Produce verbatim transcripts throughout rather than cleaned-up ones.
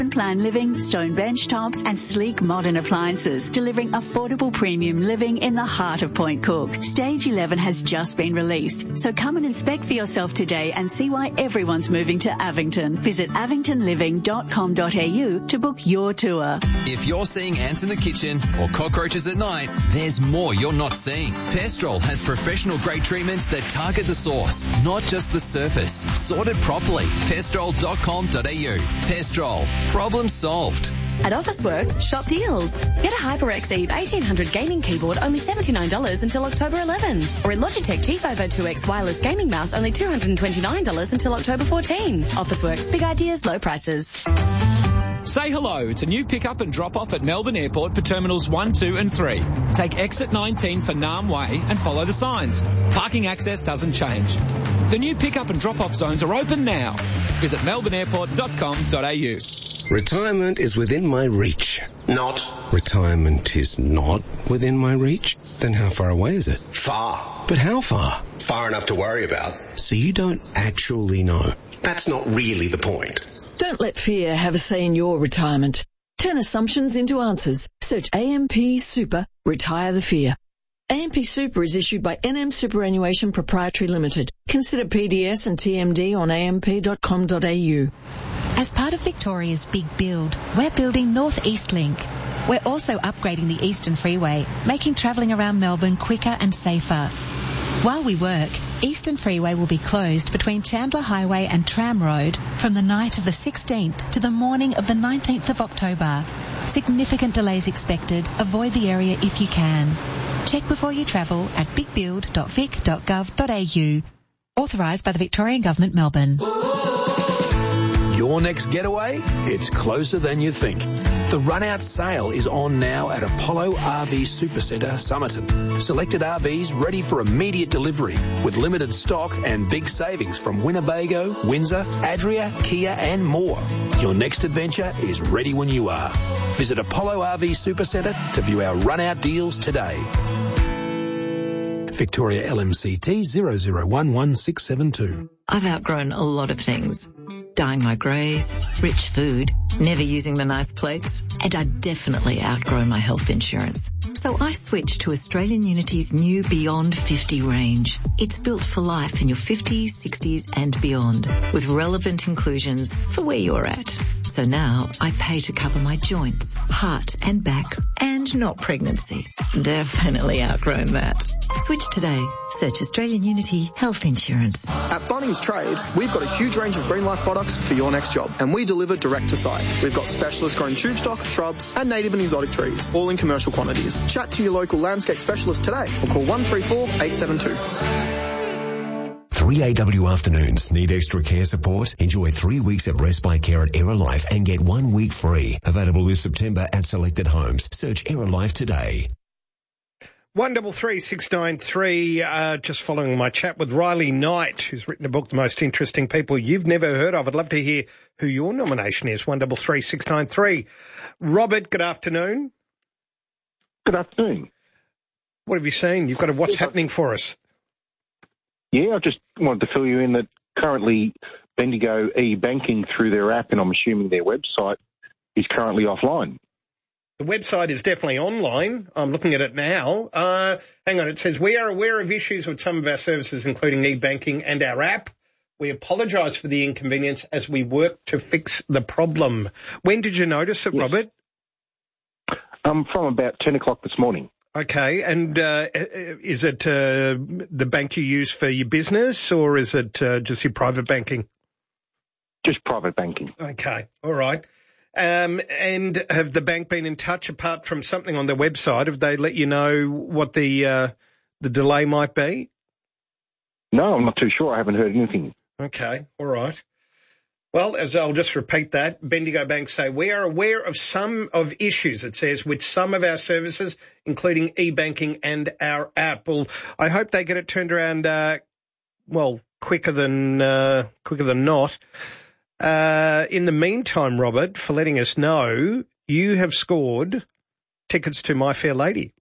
Plan living, stone bench tops and sleek modern appliances, delivering affordable premium living in the heart of Point Cook. Stage eleven has just been released, so come and inspect for yourself today and see why everyone's moving to Avington. Visit avington living dot com dot a u to book your tour. If you're seeing ants in the kitchen or cockroaches at night, there's more you're not seeing. Pestrol has professional grade treatments that target the source, not just the surface. Sort it properly. pestrol dot com dot a u. Pestrol. Problem solved. At Officeworks, shop deals. Get a HyperX Eve eighteen hundred gaming keyboard only seventy-nine dollars until October eleventh. Or a Logitech G five oh two X wireless gaming mouse only two hundred twenty-nine dollars until October fourteenth. Officeworks, big ideas, low prices. Say hello. It's a new pick-up and drop-off at Melbourne Airport for Terminals one, two and three. Take exit nineteen for Nam Way and follow the signs. Parking access doesn't change. The new pick-up and drop-off zones are open now. Visit melbourne airport dot com dot a u. Retirement is within my reach. Not. Retirement is not within my reach? Then how far away is it? Far. But how far? Far enough to worry about. So you don't actually know? That's not really the point. Don't let fear have a say in your retirement. Turn assumptions into answers. Search A M P Super, Retire the Fear. A M P Super is issued by N M Superannuation Proprietary Limited. Consider P D S and T M D on a m p dot com dot a u. As part of Victoria's Big Build, we're building North East Link. We're also upgrading the Eastern Freeway, making travelling around Melbourne quicker and safer. While we work, Eastern Freeway will be closed between Chandler Highway and Tram Road from the night of the sixteenth to the morning of the nineteenth of October. Significant delays expected. Avoid the area if you can. Check before you travel at big build dot vic dot gov dot a u. Authorised by the Victorian Government, Melbourne. Your next getaway? It's closer than you think. The run-out sale is on now at Apollo R V Supercentre, Somerton. Selected R Vs ready for immediate delivery with limited stock and big savings from Winnebago, Windsor, Adria, Kia and more. Your next adventure is ready when you are. Visit Apollo R V Supercentre to view our run-out deals today. Victoria L M C T zero zero one one six seven two. I've outgrown a lot of things. Dyeing my greys, rich food, never using the nice plates, and I definitely outgrown my health insurance. So I switched to Australian Unity's new Beyond fifty range. It's built for life in your fifties, sixties and beyond, with relevant inclusions for where you're at. So now I pay to cover my joints, heart and back, and not pregnancy. Definitely outgrown that. Switch today. Search Australian Unity Health Insurance. At Bunnings Trade, we've got a huge range of Green Life products for your next job, and we deliver direct to site. We've got specialist grown tube stock, shrubs, and native and exotic trees, all in commercial quantities. Chat to your local landscape specialist today or call one three four eight seven two. three A W afternoons. Need extra care support? Enjoy three weeks of respite care at Era Life and get one week free. Available this September at selected homes. Search Era Life today. One double three six nine three. Uh, just following my chat with Riley Knight, who's written a book, The Most Interesting People You've Never Heard Of. I'd love to hear who your nomination is. One double three six nine three. Robert, good afternoon. Good afternoon. What have you seen? You've got a What's Happening for us. Yeah, I just wanted to fill you in that currently Bendigo e-banking through their app, and I'm assuming their website, is currently offline. The website is definitely online. I'm looking at it now. Uh, hang on, it says, we are aware of issues with some of our services, including e-banking and our app. We apologise for the inconvenience as we work to fix the problem. When did you notice it, yes. Robert? Um, from about ten o'clock this morning. Okay, and uh, is it uh, the bank you use for your business, or is it uh, just your private banking? Just private banking. Okay, all right. Um, and have the bank been in touch, apart from something on their website? Have they let you know what the uh, the delay might be? No, I'm not too sure. I haven't heard anything. Okay, all right. Well, as I'll just repeat that, Bendigo Bank say, we are aware of some of issues, it says, with some of our services, including e-banking and our app. Well, I hope they get it turned around, uh, well, quicker than uh, quicker than not. Uh, in the meantime, Robert, for letting us know, you have scored tickets to My Fair Lady.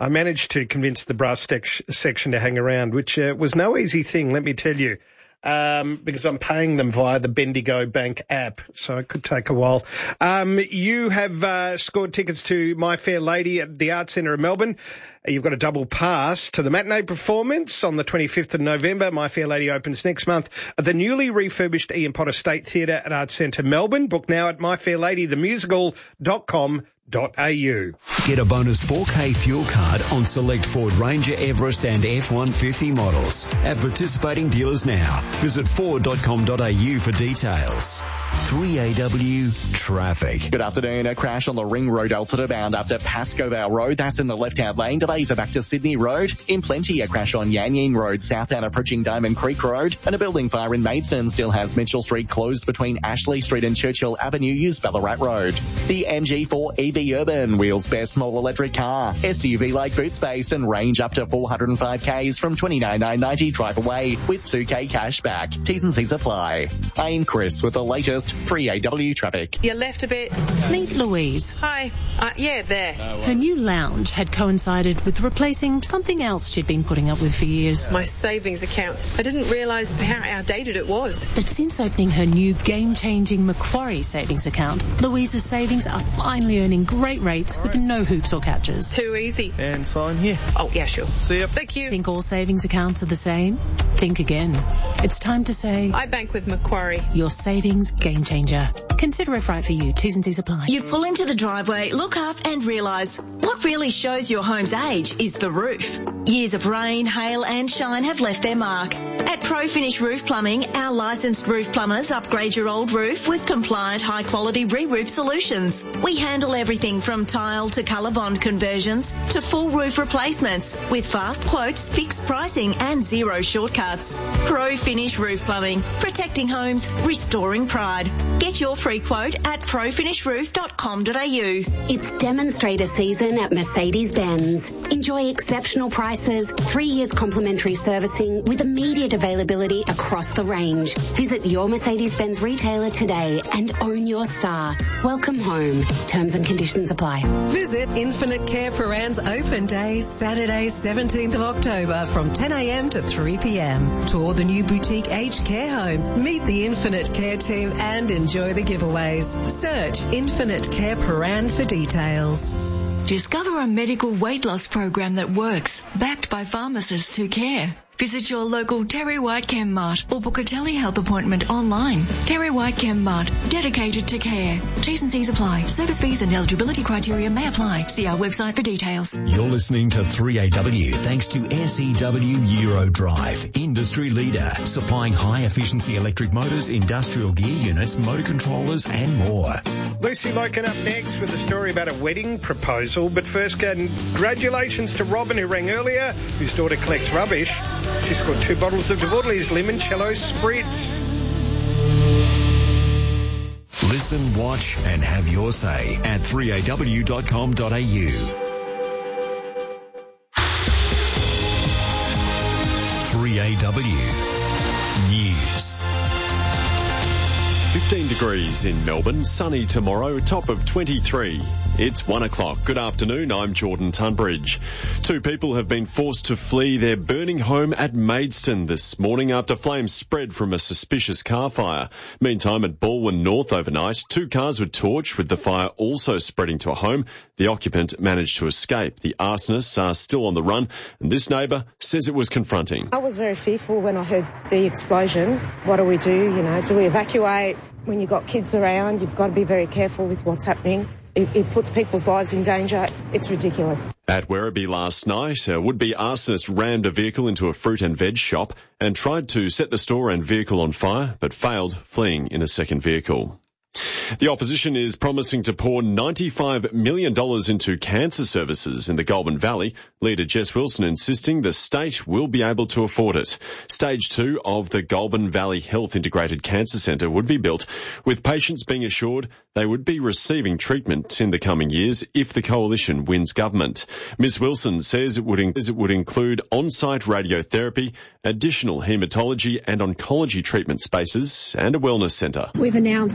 I managed to convince the brass sec- section to hang around, which uh, was no easy thing, let me tell you. Um, because I'm paying them via the Bendigo Bank app, so it could take a while. Um, you have uh, scored tickets to My Fair Lady at the Arts Centre of Melbourne. You've got a double pass to the matinee performance on the twenty-fifth of November. My Fair Lady opens next month at the newly refurbished Ian Potter State Theatre at Arts Centre Melbourne. Book now at my fair lady the musical dot com dot a u. Get a bonus four K fuel card on select Ford Ranger, Everest and F one fifty models at participating dealers now. Visit ford dot com dot a u for details. three A W traffic. Good afternoon. A crash on the Ring Road Alta bound after Pascoe Vale Road. That's in the left-hand lane. Delays are back to Sydney Road. In Plenty, a crash on Yan Yean Road southbound approaching Diamond Creek Road. And a building fire in Maidstone still has Mitchell Street closed between Ashley Street and Churchill Avenue, use Ballarat Road. The M G four E V Urban, wheels best small electric car. S U V-like boot space and range up to four hundred five kays from twenty-nine thousand nine hundred ninety drive away with two K cash back. T's and C's apply. I'm Chris with the latest three A W traffic. You left a bit. Meet Louise. Hi. Uh, yeah, there. Her new lounge had coincided with replacing something else she'd been putting up with for years. My savings account. I didn't realise how outdated it was. But since opening her new game-changing Macquarie savings account, Louise's savings are finally earning great rates with no hoops or catches. Too easy. And sign here. Oh, yeah, sure. See ya. Thank you. Think all savings accounts are the same? Think again. It's time to say... I bank with Macquarie. Your savings game changer. Consider if right for you. T's and C's apply. You pull into the driveway, look up and realise what really shows your home's age is the roof. Years of rain, hail and shine have left their mark. At ProFinish Roof Plumbing, our licensed roof plumbers upgrade your old roof with compliant high-quality re-roof solutions. We handle everything from tile to colour bond conversions to full roof replacements with fast quotes, fixed pricing and zero shortcuts. ProFinish Roof Plumbing, protecting homes, restoring pride. Get your free quote at pro finish roof dot com dot a u. It's demonstrator season at Mercedes-Benz. Enjoy exceptional prices, three years complimentary servicing with immediate availability across the range. Visit your Mercedes-Benz retailer today and own your star. Welcome home. Terms and conditions apply. Visit Infinite Care Paran's open day, Saturday, seventeenth of October from ten a m to three p m. Tour the new boutique aged care home, meet the Infinite Care team and enjoy the giveaways. Search Infinite Care Paran for details. Discover a medical weight loss program that works, backed by pharmacists who care. Visit your local Terry White Chem Mart or book a telehealth appointment online. Terry White Chem Mart, dedicated to care. T's and C's apply. Service fees and eligibility criteria may apply. See our website for details. You're listening to three A W thanks to S E W Eurodrive, industry leader, supplying high-efficiency electric motors, industrial gear units, motor controllers and more. Lucy Loken up next with a story about a wedding proposal. But first, congratulations to Robin, who rang earlier, whose daughter collects rubbish. She scored two bottles of Devotli's Limoncello Spritz. Listen, watch and have your say at three A W dot com dot a u. three A W News. fifteen degrees in Melbourne, sunny tomorrow, top of twenty-three. It's one o'clock. Good afternoon, I'm Jordan Tunbridge. Two people have been forced to flee their burning home at Maidstone this morning after flames spread from a suspicious car fire. Meantime, at Balwyn North overnight, two cars were torched, with the fire also spreading to a home. The occupant managed to escape. The arsonists are still on the run, and this neighbour says it was confronting. I was very fearful when I heard the explosion. What do we do? You know, do we evacuate? When you've got kids around, you've got to be very careful with what's happening. It, it puts people's lives in danger. It's ridiculous. At Werribee last night, a would-be arsonist rammed a vehicle into a fruit and veg shop and tried to set the store and vehicle on fire, but failed, fleeing in a second vehicle. The opposition is promising to pour ninety-five million dollars into cancer services in the Goulburn Valley. Leader Jess Wilson insisting the state will be able to afford it. Stage two of the Goulburn Valley Health Integrated Cancer Centre would be built, with patients being assured they would be receiving treatment in the coming years if the coalition wins government. Miz Wilson says it would, in- it would include on-site radiotherapy, additional haematology and oncology treatment spaces and a wellness centre. We've announced over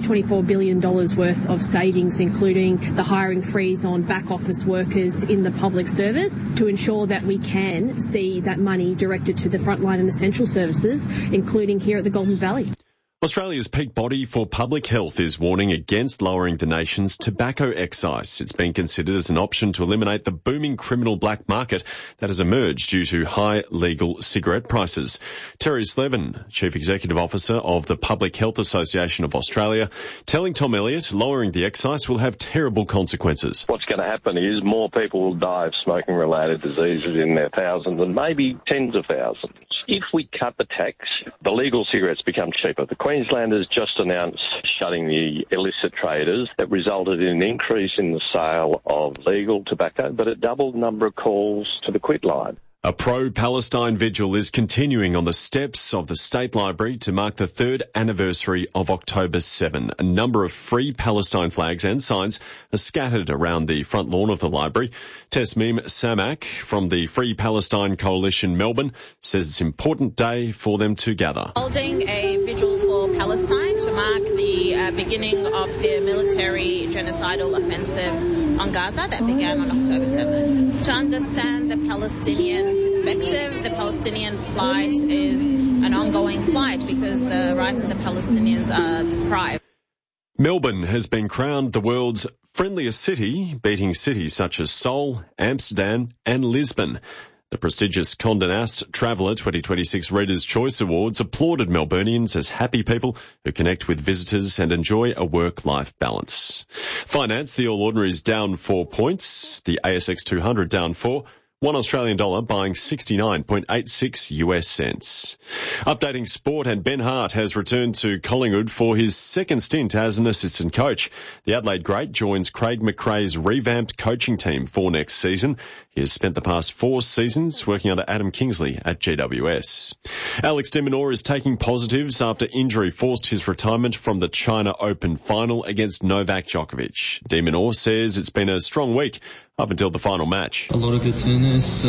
twenty-four billion dollars worth of savings, including the hiring freeze on back office workers in the public service, to ensure that we can see that money directed to the frontline and essential services, including here at the Golden Valley. Australia's peak body for public health is warning against lowering the nation's tobacco excise. It's being considered as an option to eliminate the booming criminal black market that has emerged due to high legal cigarette prices. Terry Slevin, Chief Executive Officer of the Public Health Association of Australia, telling Tom Elliott lowering the excise will have terrible consequences. What's going to happen is more people will die of smoking-related diseases in their thousands and maybe tens of thousands. If we cut the tax, the legal cigarettes become cheaper. The Queenslanders just announced shutting the illicit traders. That resulted in an increase in the sale of legal tobacco, but a doubled number of calls to the quit line. A pro-Palestine vigil is continuing on the steps of the State Library to mark the third anniversary of October seventh. A number of free Palestine flags and signs are scattered around the front lawn of the library. Tasmeem Samak from the Free Palestine Coalition Melbourne says it's an important day for them to gather. Holding a vigil for Palestine to mark the uh, beginning of the military genocidal offensive on Gaza that began on October seventh. To understand the Palestinian perspective, the Palestinian plight is an ongoing plight because the rights of the Palestinians are deprived. Melbourne has been crowned the world's friendliest city, beating cities such as Seoul, Amsterdam and Lisbon. The prestigious Condé Nast Traveller twenty twenty-six Reader's Choice Awards applauded Melburnians as happy people who connect with visitors and enjoy a work-life balance. Finance, the All Ordinaries down four points, the A S X two hundred down four. One Australian dollar buying sixty-nine point eight six U S cents. Updating sport, and Ben Hart has returned to Collingwood for his second stint as an assistant coach. The Adelaide great joins Craig McRae's revamped coaching team for next season. He has spent the past four seasons working under Adam Kingsley at G W S. Alex de Minaur is taking positives after injury forced his retirement from the China Open final against Novak Djokovic. De Minaur says it's been a strong week up until the final match. A lot of good tennis. Uh,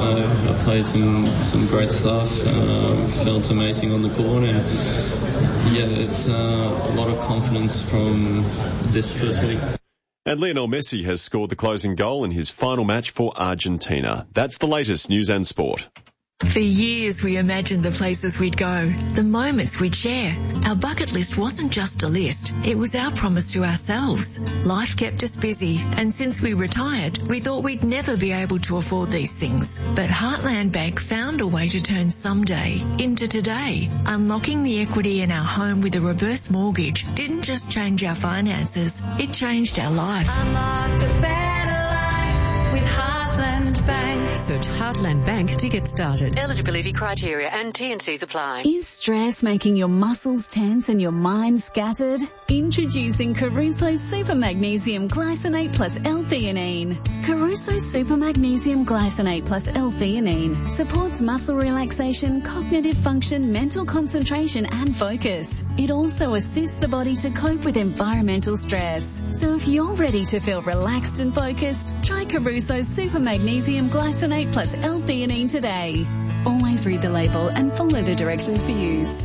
I, I played some, some great stuff. Uh, felt amazing on the court. And yeah, it's uh, a lot of confidence from this first week. And Lionel Messi has scored the closing goal in his final match for Argentina. That's the latest news and sport. For years we imagined the places we'd go, the moments we'd share. Our bucket list wasn't just a list, it was our promise to ourselves. Life kept us busy, and since we retired, we thought we'd never be able to afford these things. But Heartland Bank found a way to turn someday into today. Unlocking the equity in our home with a reverse mortgage didn't just change our finances, it changed our life. Unlock the better life with Heartland Bank. Search Heartland Bank to get started. Eligibility criteria and T and C's apply. Is stress making your muscles tense and your mind scattered? Introducing Caruso Super Magnesium Glycinate plus L-theanine. Caruso Super Magnesium Glycinate plus L-theanine supports muscle relaxation, cognitive function, mental concentration and focus. It also assists the body to cope with environmental stress. So if you're ready to feel relaxed and focused, try Caruso Super Magnesium Glycinate plus L-theanine today. Always read the label and follow the directions for use.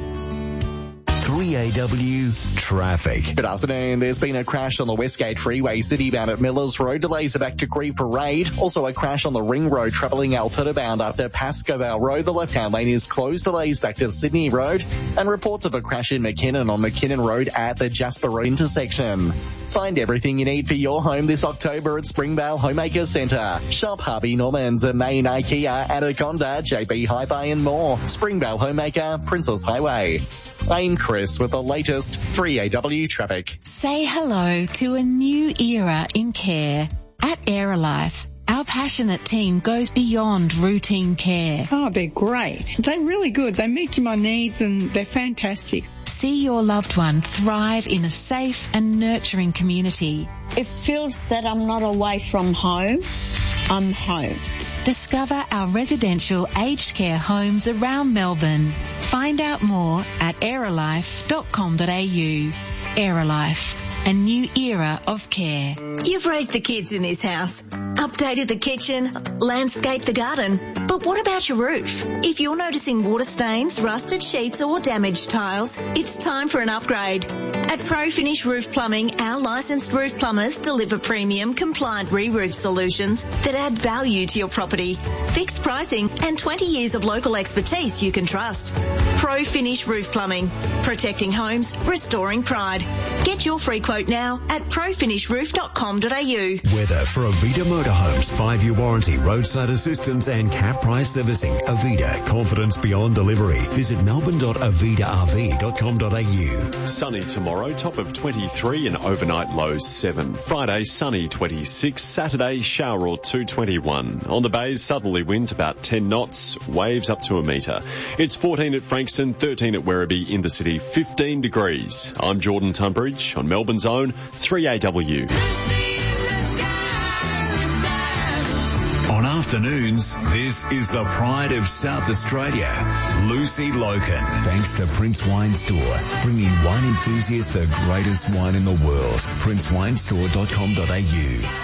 three A W traffic. Good afternoon. There's been a crash on the Westgate Freeway citybound at Millers Road. Delays are back to Gree Parade. Also a crash on the Ring Road travelling Alberta bound after Pascoe Vale Road. The left-hand lane is closed. Delays back to Sydney Road. And reports of a crash in McKinnon on McKinnon Road at the Jasper Road intersection. Find everything you need for your home this October at Springvale Homemaker Centre. Shop Harvey Norman's, Main IKEA, Anaconda, J B Hi-Fi and more. Springvale Homemaker, Princess Highway. I'm Chris with the latest three A W traffic. Say hello to a new era in care. At Aerolife, our passionate team goes beyond routine care. Oh, they're great. They're really good. They meet my needs and they're fantastic. See your loved one thrive in a safe and nurturing community. It feels that I'm not away from home. I'm home. Discover our residential aged care homes around Melbourne. Find out more at aerolife dot com dot a u. Aerolife, a new era of care. You've raised the kids in this house, updated the kitchen, landscaped the garden. But what about your roof? If you're noticing water stains, rusted sheets or damaged tiles, it's time for an upgrade. At ProFinish Roof Plumbing, our licensed roof plumbers deliver premium compliant re-roof solutions that add value to your property. Fixed pricing and twenty years of local expertise you can trust. ProFinish Roof Plumbing. Protecting homes, restoring pride. Get your free quote now at pro finish roof dot com dot a u. Weather for Avita Motorhomes. Five-year warranty, roadside assistance and cap price servicing. Avita. Confidence beyond delivery. Visit melbourne dot avita r v dot com dot a u. Sunny tomorrow, top of twenty-three and overnight low seven. Friday, sunny twenty-six. Saturday, shower or two twenty-one. On the bays, southerly winds about ten knots. Waves up to a metre. It's fourteen at Frankston, thirteen at Werribee, in the city, fifteen degrees. I'm Jordan Tunbridge on Melbourne's own three A W. On afternoons, this is the pride of South Australia, Lucy Loken. Thanks to Prince Wine Store, bringing wine enthusiasts the greatest wine in the world. prince wine store dot com dot a u.